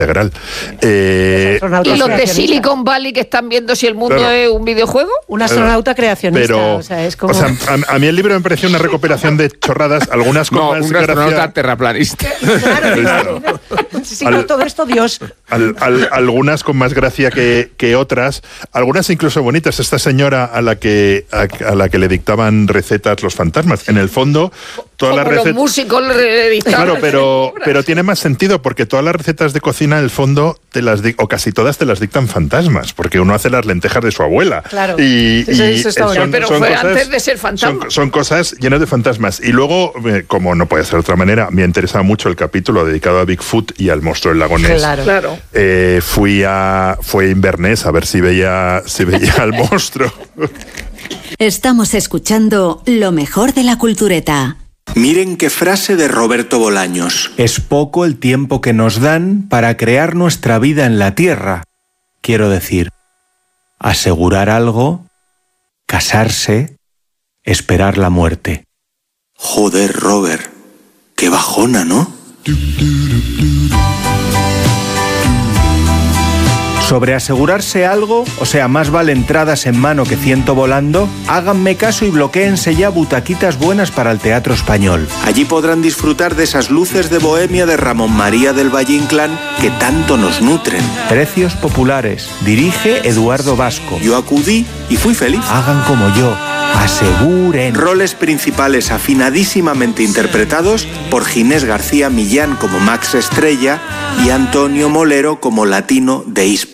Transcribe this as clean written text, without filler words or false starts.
integral. ¿Y los de Silicon Valley que están viendo si el mundo es un videojuego? Un astronauta creacionista. Pero, o sea, es como... a mí el libro me pareció una recopilación de chorradas, algunas con más un gracia. astronauta terraplanista. Claro. Sí, no, todo esto Dios. Algunas con más gracia que otras, algunas incluso bonitas. Esta señora a la que le dictaban recetas los fantasmas, en el fondo todas las recetas... Los músicos le dictaban. Claro, pero tiene más sentido porque todas las recetas de cocina en el fondo o casi todas te las dictan fantasmas, porque uno hace las lentejas de su abuela. Claro. Pero fue cosas, antes de ser fantasma. Son cosas llenas de fantasmas. Y luego, como no puede ser de otra manera, me interesa mucho el capítulo dedicado a Bigfoot y al monstruo del lago Ness. Claro. Fui a Inverness a ver si veía al monstruo. Estamos escuchando lo mejor de la cultureta. Miren qué frase de Roberto Bolaños. Es poco el tiempo que nos dan para crear nuestra vida en la tierra. Quiero decir, asegurar algo, casarse, esperar la muerte. Joder, Robert, qué bajona, ¿no? Sobre asegurarse algo, o sea, más vale entradas en mano que ciento volando, háganme caso y bloquéense ya butaquitas buenas para el Teatro Español. Allí podrán disfrutar de esas luces de bohemia de Ramón María del Valle Inclán que tanto nos nutren. Precios populares. Dirige Eduardo Vasco. Yo acudí y fui feliz. Hagan como yo. Aseguren. Roles principales afinadísimamente interpretados por Ginés García Millán como Max Estrella y Antonio Molero como Latino de Hispa.